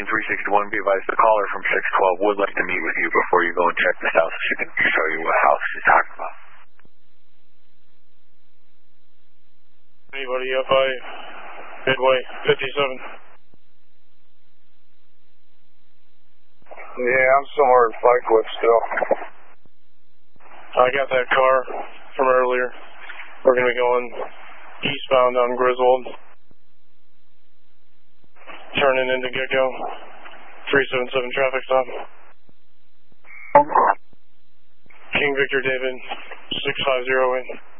361, be advised the caller from 612 would like to meet with you before you go and check this house so she can show you what house she's talking about. Anybody up by Midway 57? Yeah, I'm somewhere in Fyquit still. I got that car from earlier. We're going to be going eastbound on Griswold. Turning into Gecko. 377 traffic stop. King Victor David 650 in.